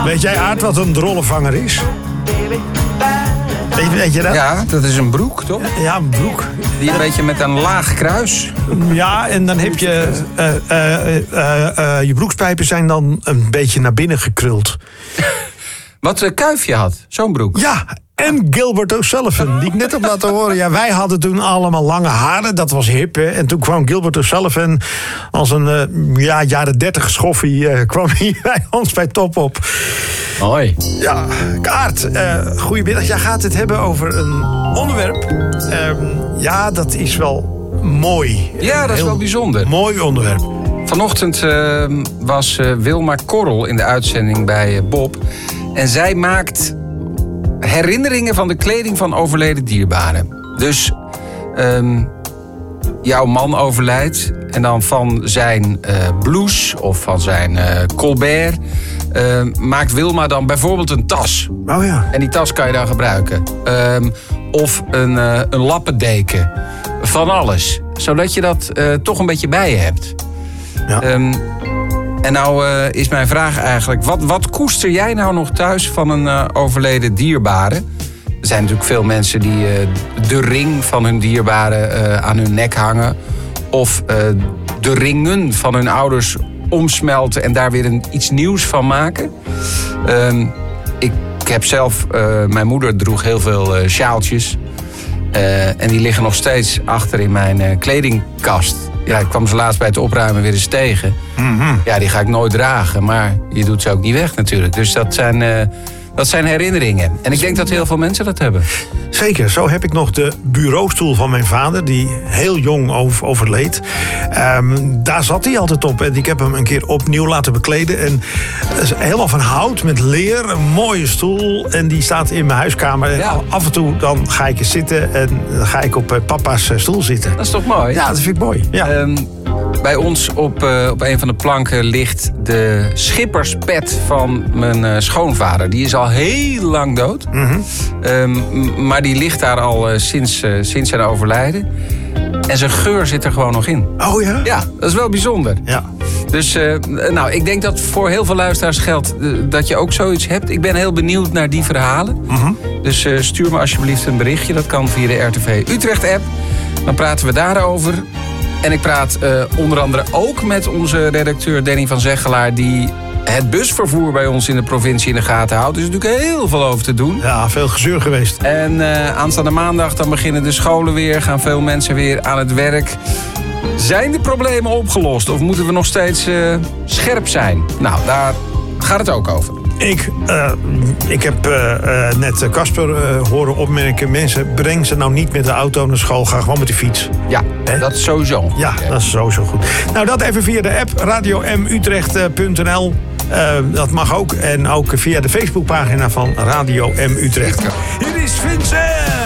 Weet jij, Aart, wat een drollenvanger is? Weet je dat? Ja, dat is een broek, toch? Ja, een broek. Die een beetje met een laag kruis. Ja, en dan heb je... je broekspijpen zijn dan een beetje naar binnen gekruld. Wat Kuifje had, zo'n broek. Ja, en Gilbert O'Sullivan, die ik net heb laten horen. Ja, wij hadden toen allemaal lange haren, dat was hip. Hè? En toen kwam Gilbert O'Sullivan als een jaren 30 schoffie... kwam hij bij ons bij Top op. Hoi. Ja, Aart, goedemiddag. Jij gaat het hebben over een onderwerp. Ja, dat is wel mooi. Ja, dat is wel bijzonder. Mooi onderwerp. Vanochtend was Wilma Korrel in de uitzending bij Bob. En zij maakt herinneringen van de kleding van overleden dierbaren. Dus jouw man overlijdt en dan van zijn blouse of van zijn colbert... maakt Wilma dan bijvoorbeeld een tas. Oh ja. En die tas kan je dan gebruiken. Of een lappendeken. Van alles. Zodat je dat toch een beetje bij je hebt. Ja. En nou is mijn vraag eigenlijk... Wat koester jij nou nog thuis van een overleden dierbare? Er zijn natuurlijk veel mensen die de ring van hun dierbare aan hun nek hangen. Of de ringen van hun ouders omsmelten en daar weer iets nieuws van maken. Ik heb zelf... mijn moeder droeg heel veel sjaaltjes. En die liggen nog steeds achter in mijn kledingkast. Ja, ik kwam ze laatst bij het opruimen weer eens tegen. Mm-hmm. Ja, die ga ik nooit dragen, maar je doet ze ook niet weg natuurlijk. Dus dat zijn herinneringen. En ik denk dat heel veel mensen dat hebben. Zeker, zo heb ik nog de bureaustoel van mijn vader... die heel jong overleed. Daar zat hij altijd op. En ik heb hem een keer opnieuw laten bekleden. En helemaal van hout met leer. Een mooie stoel. En die staat in mijn huiskamer. En af en toe dan ga ik eens zitten. En dan ga ik op papa's stoel zitten. Dat is toch mooi? Ja, dat vind ik mooi. Ja. Bij ons op een van de planken ligt de schipperspet van mijn schoonvader. Die is al heel lang dood. Mm-hmm. Maar die ligt daar al sinds zijn overlijden. En zijn geur zit er gewoon nog in. Oh ja? Ja, dat is wel bijzonder. Ja. Dus ik denk dat voor heel veel luisteraars geldt dat je ook zoiets hebt. Ik ben heel benieuwd naar die verhalen. Mm-hmm. Dus stuur me alsjeblieft een berichtje. Dat kan via de RTV Utrecht-app. Dan praten we daarover. En ik praat onder andere ook met onze redacteur Danny van Zeggelaar... die het busvervoer bij ons in de provincie in de gaten houdt. Er is natuurlijk heel veel over te doen. Ja, veel gezeur geweest. En aanstaande maandag dan beginnen de scholen weer. Gaan veel mensen weer aan het werk. Zijn de problemen opgelost? Of moeten we nog steeds scherp zijn? Nou, daar gaat het ook over. Ik heb net Casper horen opmerken... mensen, breng ze nou niet met de auto naar school... ga gewoon met de fiets. Ja, dat is sowieso. Ja, dat is sowieso goed. Nou, dat even via de app radioMutrecht.nl. Dat mag ook. En ook via de Facebookpagina van Radio M Utrecht. Hier is Vincent!